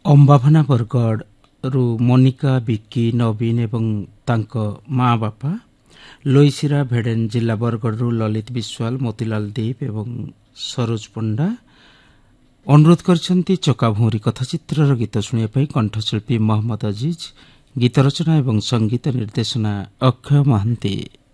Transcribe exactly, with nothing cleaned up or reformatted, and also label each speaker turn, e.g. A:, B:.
A: ଅମ୍ବାଭାନା ବରଗଡ଼ରୁ ମୋନିକା, ବିକି, ନବୀନ ଏବଂ ତାଙ୍କ ମା ବାପା, ଲୋଇସିରା ଭେଡେନ୍ ଜିଲ୍ଲା ବରଗଡ଼ରୁ ଲଲିତ ବିଶ୍ୱାଳ, ମୋତିଲାଲ ଦୀପ ଏବଂ ସରୋଜ ପଣ୍ଡା ଅନୁରୋଧ କରିଛନ୍ତି ଚକାଭଉଁରୀ କଥାଚିତ୍ରର ଗୀତ ଶୁଣିବା ପାଇଁ। କଣ୍ଠଶିଳ୍ପୀ ମହମ୍ମଦ ଅଜିଜ, ଗୀତ ରଚନା ଏବଂ ସଙ୍ଗୀତ ନିର୍ଦ୍ଦେଶନା ଅକ୍ଷୟ ମହାନ୍ତି।